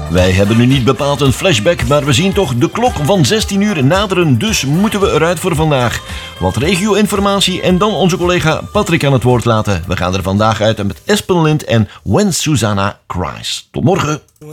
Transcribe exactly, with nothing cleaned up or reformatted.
Wij hebben nu niet bepaald een flashback, maar we zien toch de klok van zestien uur naderen, dus moeten we eruit voor vandaag. Wat regio-informatie en dan onze collega Patrick aan het woord laten. We gaan er vandaag uit met Espen Lind en When Susanna Cries. Tot morgen.